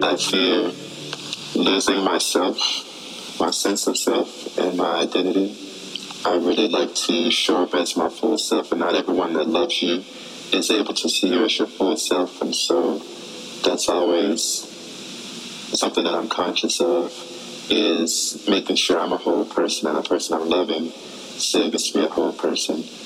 I fear losing myself, my sense of self, and my identity. I really like to show up as my full self, and not everyone that loves you is able to see you as your full self, and so that's always something that I'm conscious of, is making sure I'm a whole person, and a person I'm loving still gets to be a whole person.